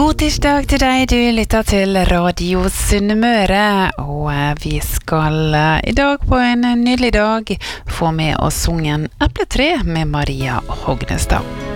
God tirsdag til deg, du lytter til Radio Sunnmøre, og vi skal i dag på en nydelig dag få med oss sungen Epletre med Maria Hognestad.